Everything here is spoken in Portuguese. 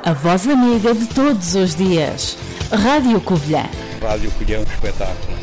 A voz amiga de todos os dias. Rádio Covilhã. Rádio Covilhã, um espetáculo.